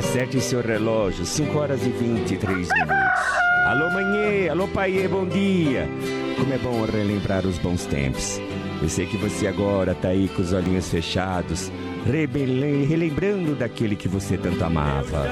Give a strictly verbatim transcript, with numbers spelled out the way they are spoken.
Acerte seu relógio, cinco horas e vinte e três minutos. Alô, manhê, alô, paiê, bom dia. Como é bom relembrar os bons tempos. Eu sei que você agora tá aí com os olhinhos fechados, rebele- relembrando daquele que você tanto amava.